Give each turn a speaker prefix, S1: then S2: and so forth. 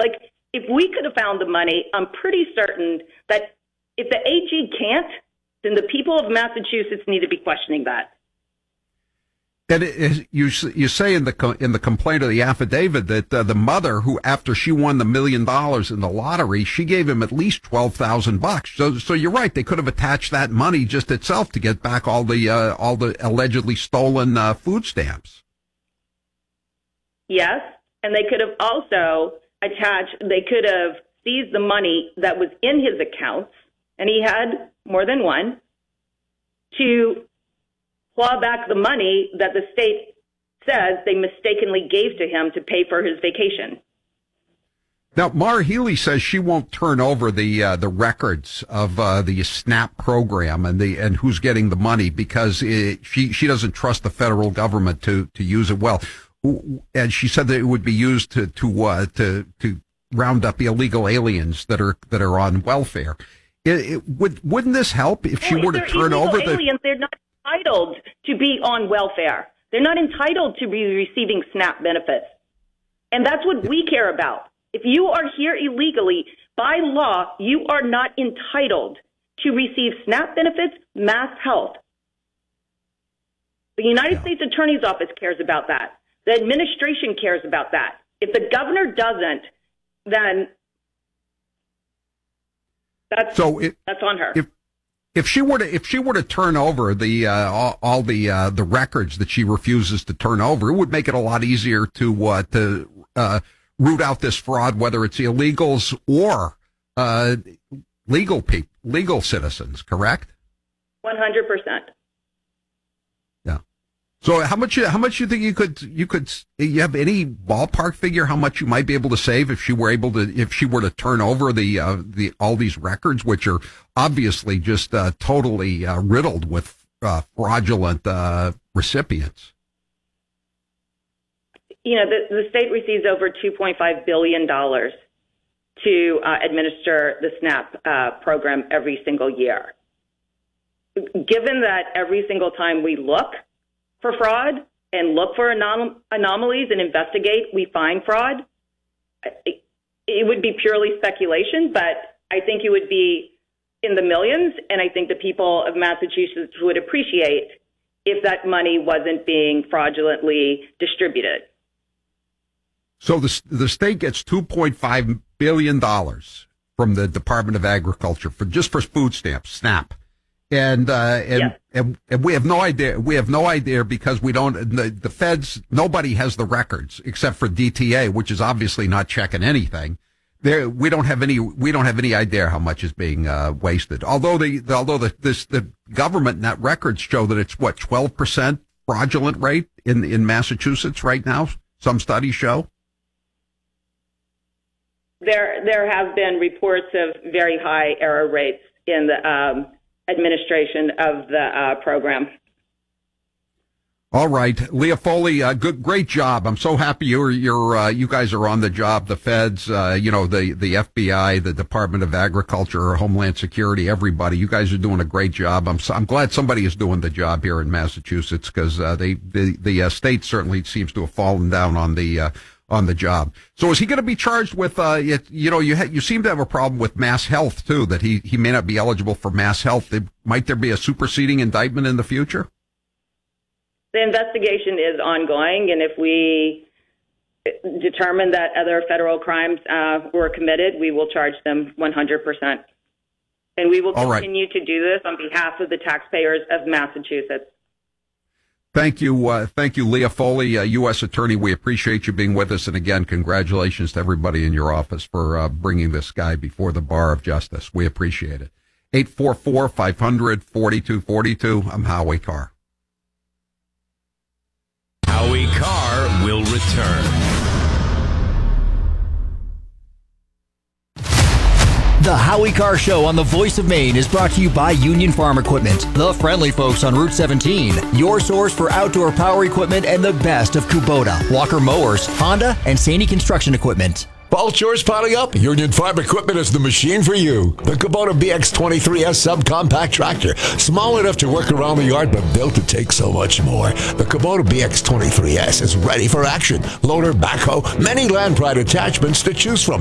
S1: Like, if we could have found the money, I'm pretty certain that if the AG can't, then the people of Massachusetts need to be questioning that.
S2: And you say in the complaint of the affidavit that the mother, who after she won the $1 million in the lottery, she gave him at least $12,000. So you're right; they could have attached that money just itself to get back all the allegedly stolen food stamps.
S1: Yes, and they could have also They could have seized the money that was in his accounts, and he had more than one, to claw back the money that the state says they mistakenly gave to him to pay for his vacation.
S2: Now, Maura Healey says she won't turn over the records of the SNAP program and who's getting the money because she doesn't trust the federal government to use it well. And she said that it would be used to round up illegal aliens that are on welfare. Wouldn't this help if she were to turn over the
S1: aliens? They're not entitled to be on welfare. They're not entitled to be receiving SNAP benefits. And that's what we care about. If you are here illegally, by law, you are not entitled to receive SNAP benefits, mass health. The United States Attorney's Office cares about that. The administration cares about that. If the governor doesn't, then that's on her.
S2: If she were to turn over all the records that she refuses to turn over, it would make it a lot easier to root out this fraud, whether it's illegals or legal citizens. Correct?
S1: 100%.
S2: Yeah. So how much you think you have any ballpark figure how much you might be able to save if she were to turn over all these records, which are obviously just totally riddled with fraudulent recipients?
S1: You know, the state receives over $2.5 billion to administer the SNAP program every single year. Given that every single time we look for fraud and look for anomalies and investigate, we find fraud, it would be purely speculation, but I think it would be in the millions, and I think the people of Massachusetts would appreciate if that money wasn't being fraudulently distributed.
S2: So the state gets $2.5 billion from the Department of Agriculture for food stamps, SNAP. And we have no idea. We have no idea because we don't, the feds, nobody has the records except for DTA, which is obviously not checking anything. We don't have any idea how much is being wasted. Although the government net records show that it's 12% fraudulent rate in Massachusetts right now. Some studies show.
S1: There have been reports of very high error rates in the administration of the program.
S2: All right, Leah Foley, great job. I'm so happy you guys are on the job. The feds, the FBI, the Department of Agriculture, Homeland Security, everybody. You guys are doing a great job. I'm glad somebody is doing the job here in Massachusetts because the state certainly seems to have fallen down on the job. So is he going to be charged with, you seem to have a problem with mass health too, that he may not be eligible for mass health. Might there be a superseding indictment in the future?
S1: The investigation is ongoing, and if we determine that other federal crimes were committed, we will charge them 100%. And we will continue to do this on behalf of the taxpayers of Massachusetts.
S2: Thank you, Leah Foley, U.S. Attorney. We appreciate you being with us. And again, congratulations to everybody in your office for bringing this guy before the bar of justice. We appreciate it. 844-500-4242. I'm Howie Carr.
S3: Howie Carr will return.
S4: The Howie Carr Show on the Voice of Maine is brought to you by Union Farm Equipment, the friendly folks on Route 17, your source for outdoor power equipment and the best of Kubota, Walker Mowers, Honda, and Saney Construction Equipment.
S5: Fall chores piling up? Union Farm Equipment is the machine for you. The Kubota BX23S subcompact tractor. Small enough to work around the yard, but built to take so much more. The Kubota BX23S is ready for action. Loader, backhoe, many Land Pride attachments to choose from.